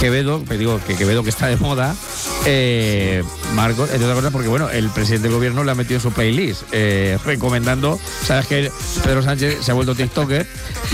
Quevedo, te digo que Quevedo que está de moda, Marcos, entre otras cosas, porque bueno, el presidente del gobierno le ha metido en su playlist, recomendando, sabes que Pedro Sánchez se ha vuelto TikToker